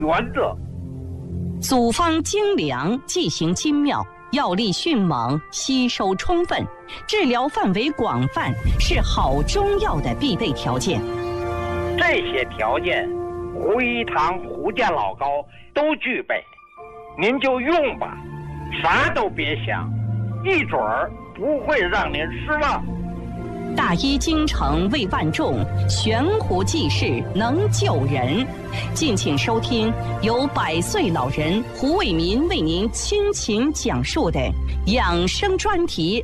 原则。 组方精良，剂型精妙，药力迅猛，吸收充分，治疗范围广泛，是好中药的必备条件。 这些条件，胡一堂、胡家老高都具备，您就用吧，啥都别想，一准儿不会让您失望。 大医精诚为万众，悬壶济世能救人。敬请收听由100岁老人胡伟民为您倾情讲述的养生专题。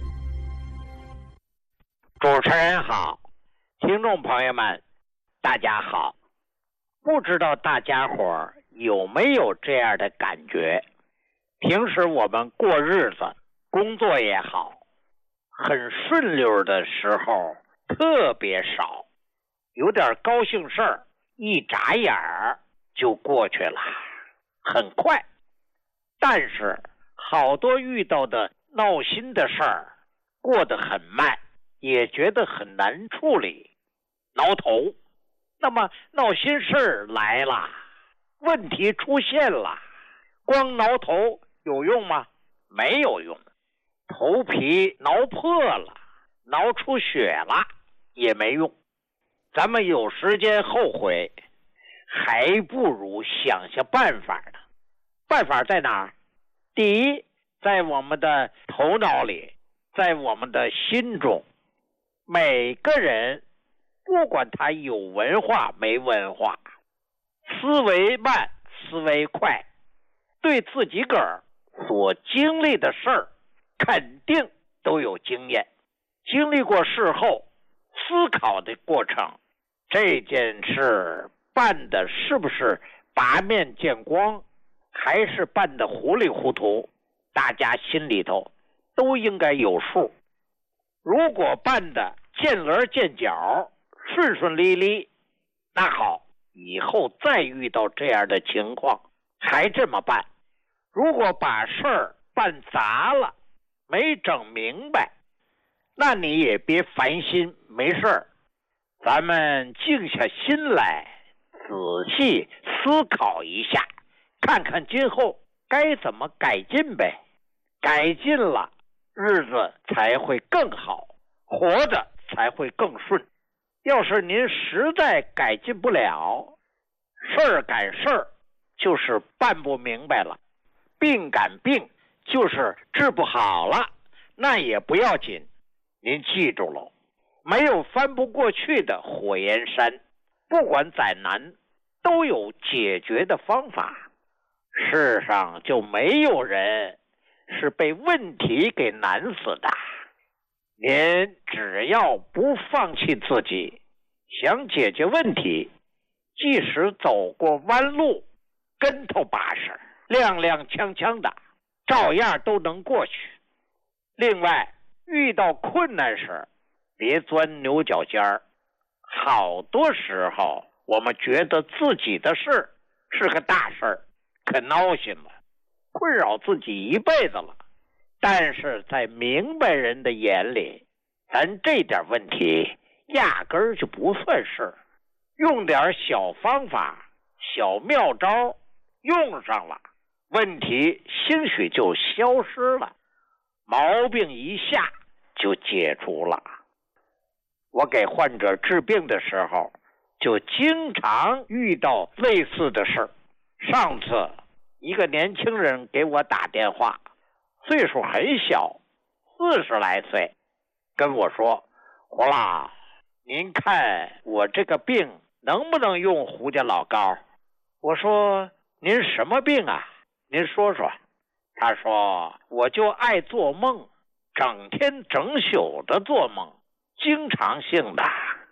主持人好，听众朋友们，大家好。不知道大家伙儿有没有这样的感觉？平时我们过日子，工作也好，很顺溜的时候特别少，有点高兴事儿，一眨眼儿就过去了，很快。但是好多遇到的闹心的事儿，过得很慢，也觉得很难处理，挠头。那么闹心事儿来了，问题出现了，光挠头有用吗？没有用。头皮挠破了，挠出血了也没用。咱们有时间后悔，还不如想想办法呢。办法在哪儿？第一，在我们的头脑里，在我们的心中。每个人不管他有文化没文化，思维慢思维快，对自己个儿所经历的事儿肯定都有经验，经历过事后思考的过程，这件事办的是不是拔面见光，还是办的糊里糊涂，大家心里头都应该有数。如果办的见棱见角，顺顺利利，那好，以后再遇到这样的情况还这么办。如果把事儿办砸了，没整明白，那你也别烦心，没事儿，咱们静下心来仔细思考一下，看看今后该怎么改进呗。改进了，日子才会更好，活着才会更顺。要是您实在改进不了，事儿赶事儿就是办不明白了，病赶病就是治不好了，那也不要紧。您记住了，没有翻不过去的火焰山，不管再难都有解决的方法。世上就没有人是被问题给难死的。您只要不放弃自己，想解决问题，即使走过弯路，跟头把式，踉踉跄跄的，照样都能过去。另外，遇到困难时，别钻牛角尖儿。好多时候，我们觉得自己的事是个大事儿，可闹心了，困扰自己一辈子了。但是在明白人的眼里，咱这点问题压根儿就不算事，用点小方法小妙招用上了，问题兴许就消失了，毛病一下就解除了。我给患者治病的时候就经常遇到类似的事。上次一个年轻人给我打电话，岁数很小，40来岁，跟我说，胡老，您看我这个病能不能用胡家老膏？我说，您什么病啊？您说说。他说，我就爱做梦，整天整宿的做梦，经常性的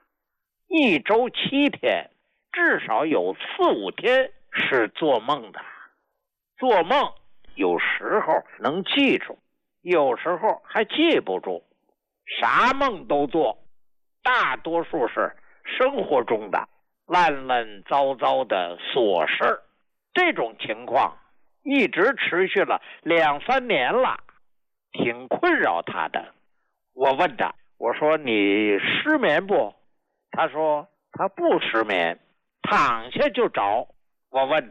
，1周7天，至少有4、5天是做梦的。做梦有时候能记住，有时候还记不住，啥梦都做，大多数是生活中的乱乱糟糟的琐事。这种情况一直持续了2、3年了，挺困扰他的。我问他，我说你失眠不？他说他不失眠，躺下就着。我问他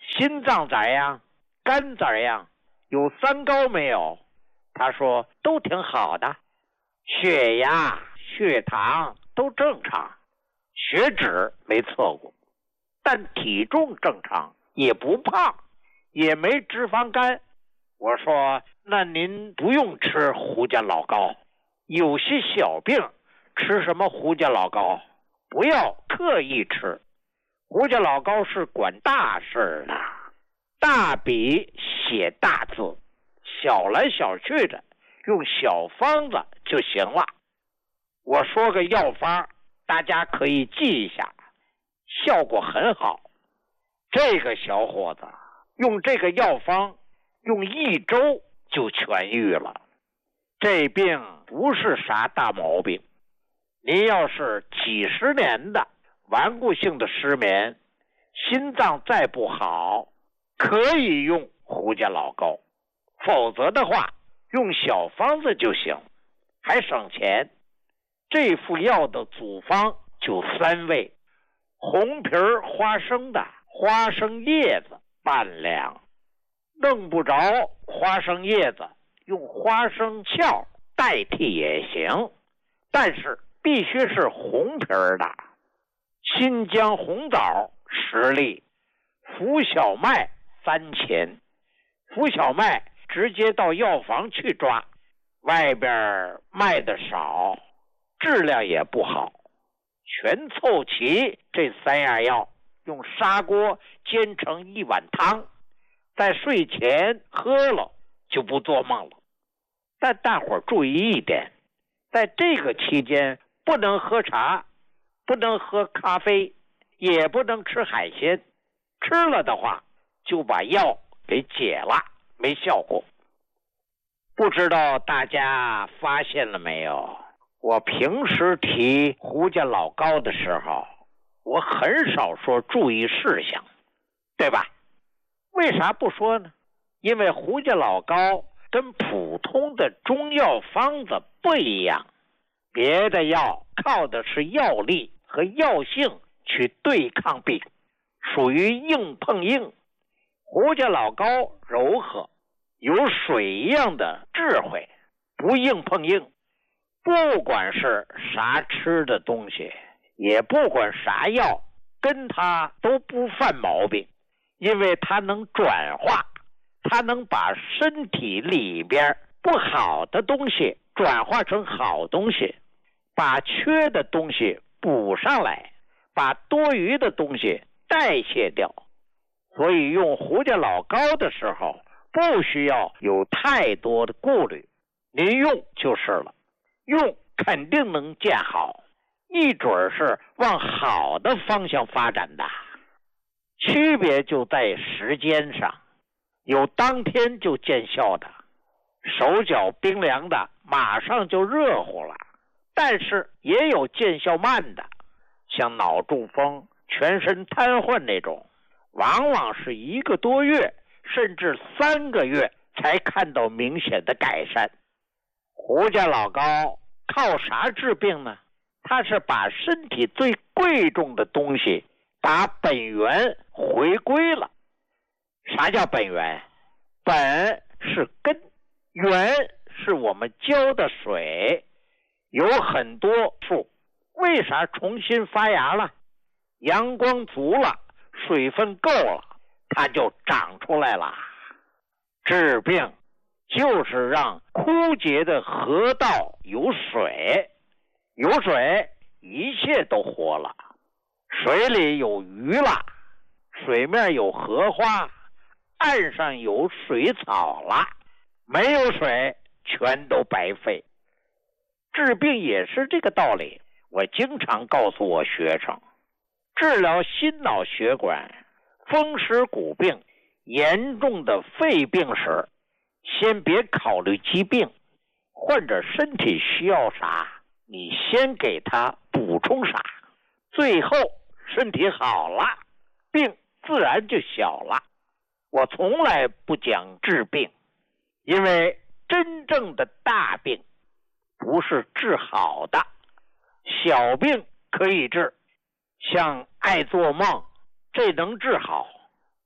心脏咋样？肝咋样？有三高没有？他说都挺好的，血压、血糖都正常，血脂没测过，但体重正常，也不胖，也没脂肪肝。我说那您不用吃胡家老膏，有些小病吃什么胡家老膏？不要刻意吃，胡家老膏是管大事的，大笔写大字，小来小去的用小方子就行了。我说个药方，大家可以记一下，效果很好。这个小伙子用这个药方用1周就痊愈了。这病不是啥大毛病，您要是几十年的顽固性的失眠，心脏再不好，可以用胡家老膏，否则的话用小方子就行，还省钱。这副药的组方就3味：红皮花生的花生叶子半两，弄不着花生叶子，用花生壳代替也行，但是必须是红皮的。新疆红枣10粒，浮小麦3钱。浮小麦直接到药房去抓，外边卖的少，质量也不好。全凑齐这3样药，用砂锅煎成1碗汤，在睡前喝了就不做梦了。但大伙儿注意一点，在这个期间不能喝茶，不能喝咖啡，也不能吃海鲜，吃了的话就把药给解了，没效果。不知道大家发现了没有，我平时提胡家老膏的时候，我很少说注意事项，对吧？为啥不说呢？因为胡家老膏跟普通的中药方子不一样，别的药靠的是药力和药性去对抗病，属于硬碰硬。胡家老膏柔和，有水一样的智慧，不硬碰硬。不管是啥吃的东西，也不管啥药，跟它都不犯毛病，因为它能转化，它能把身体里边不好的东西转化成好东西，把缺的东西补上来，把多余的东西代谢掉。所以用胡家老膏的时候，不需要有太多的顾虑，您用就是了，用肯定能见好，一准是往好的方向发展的。区别就在时间上，有当天就见效的，手脚冰凉的马上就热乎了，但是也有见效慢的，像脑中风、全身瘫痪那种，往往是1个多月甚至3个月才看到明显的改善。胡家老膏靠啥治病呢？它是把身体最贵重的东西把本源回归了。啥叫本源？本是根，源是我们浇的水。有很多树为啥重新发芽了？阳光足了，水分够了，它就长出来了。治病就是让枯竭的河道有水，有水一切都活了。水里有鱼了，水面有荷花，岸上有水草了，没有水全都白费。治病也是这个道理。我经常告诉我学生，治疗心脑血管、风湿骨病、严重的肺病时，先别考虑疾病，患者身体需要啥，你先给他补充啥，最后身体好了，病自然就小了。我从来不讲治病，因为真正的大病不是治好的，小病可以治，像爱做梦，这能治好。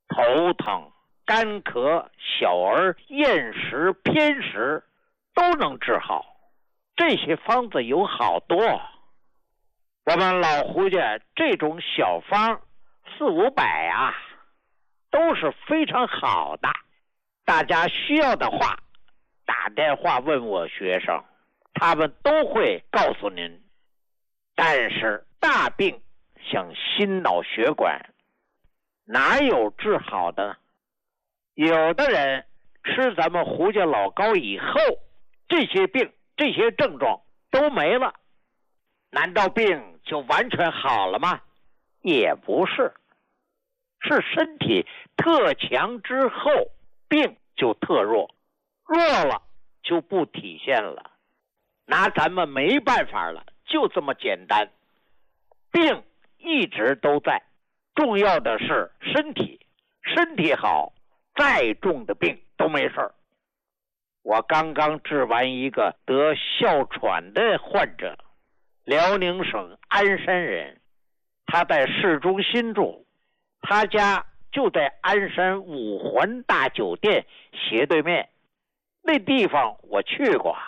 头疼、干咳、小儿、厌食、偏食都能治好。这些方子有好多，我们老胡家这种小方400-500啊，都是非常好的。大家需要的话，打电话问我学生，他们都会告诉您。但是大病像心脑血管，哪有治好的？有的人吃咱们胡家老膏以后，这些病这些症状都没了，难道病就完全好了吗？也不是，是身体特强之后，病就特弱，弱了就不体现了，拿咱们没办法了，就这么简单。病一直都在，重要的是身体好，再重的病都没事儿。我刚刚治完一个得哮喘的患者，辽宁省鞍山人，他在市中心住，他家就在鞍山五环大酒店斜对面。那地方我去过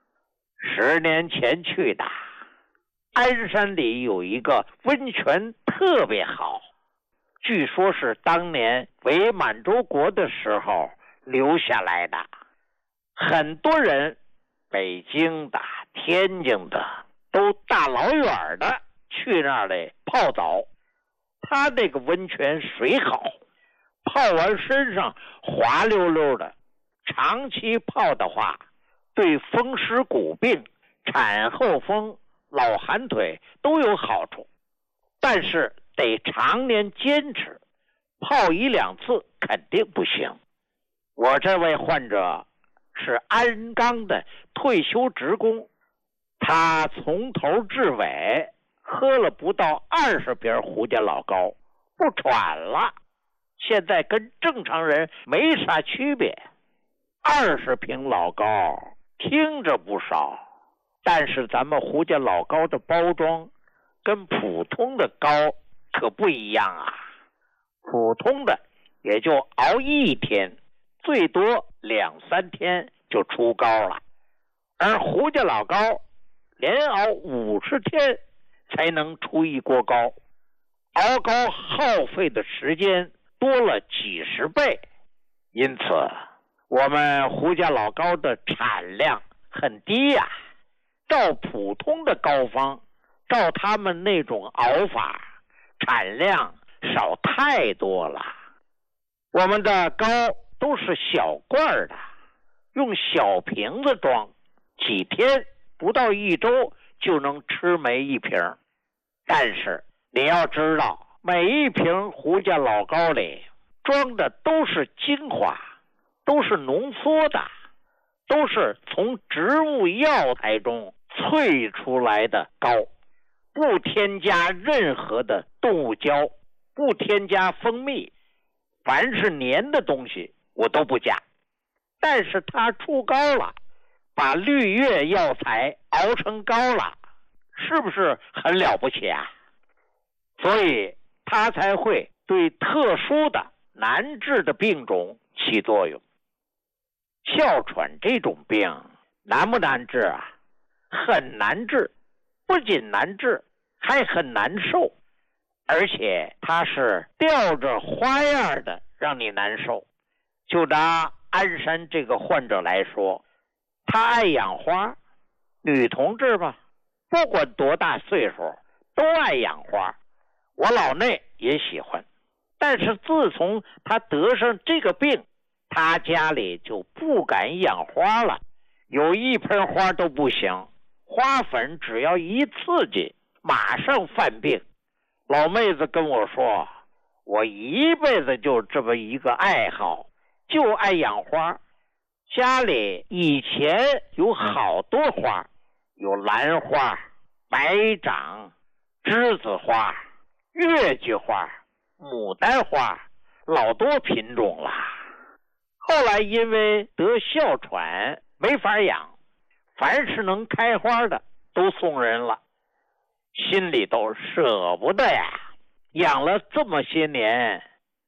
，10年前去的。鞍山里有一个温泉特别好，据说是当年伪满洲国的时候留下来的。很多人北京的、天津的都大老远的去那里泡澡。他那个温泉水好，泡完身上滑溜溜的，长期泡的话，对风湿骨病、产后风、老寒腿都有好处。但是得常年坚持，泡1-2次肯定不行。我这位患者是鞍钢的退休职工，他从头至尾喝了不到20瓶胡家老膏，不喘了，现在跟正常人没啥区别。20瓶老膏听着不少，但是咱们胡家老膏的包装跟普通的膏可不一样啊。普通的也就熬1天，最多2-3天就出膏了，而胡家老膏连熬50天才能出一锅膏，熬膏耗费的时间多了几10倍。因此我们胡家老膏的产量很低呀，照普通的膏方，照他们那种熬法，产量少太多了。我们的膏都是小罐的，用小瓶子装，几天不到1周就能吃没1瓶。但是你要知道，每一瓶胡家老膏里装的都是精华，都是浓缩的，都是从植物药材中萃出来的膏，不添加任何的动物胶，不添加蜂蜜，凡是粘的东西我都不加。但是它出膏了，把绿叶药材熬成膏了，是不是很了不起啊？所以它才会对特殊的难治的病种起作用。哮喘这种病难不难治啊？很难治，不仅难治，还很难受，而且它是吊着花样的让你难受。就拿鞍山这个患者来说，他爱养花，女同志嘛，不管多大岁数都爱养花，我老内也喜欢。但是自从他得上这个病，他家里就不敢养花了，有1盆花都不行，花粉只要一刺激马上犯病。老妹子跟我说，我一辈子就这么一个爱好，就爱养花。家里以前有好多花，有兰花、白掌、栀子花、月季花、牡丹花，老多品种了。后来因为得哮喘没法养，凡是能开花的都送人了，心里都舍不得呀。养了这么些年，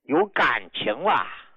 有感情了。